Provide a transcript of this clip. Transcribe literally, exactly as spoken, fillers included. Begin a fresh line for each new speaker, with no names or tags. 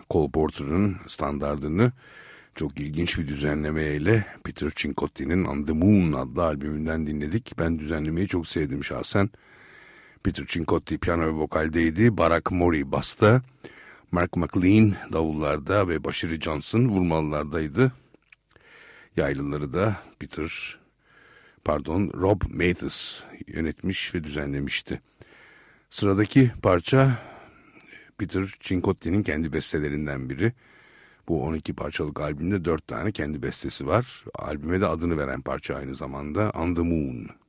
Cole Porter'ın standardını çok ilginç bir düzenlemeyle Peter Cincotti'nin On the Moon adlı albümünden dinledik. Ben düzenlemeyi çok sevdim şahsen. Peter Cincotti piyano ve vokaldeydi. Barack Mori basta, Mark McLean davullarda ve Başarı Johnson vurmalılardaydı. Yaylıları da Peter, pardon Rob Mathis yönetmiş ve düzenlemişti. Sıradaki parça Peter Cincotti'nin kendi bestelerinden biri. Bu on iki parçalık albümde dört tane kendi bestesi var. Albüme de adını veren parça aynı zamanda On the Moon.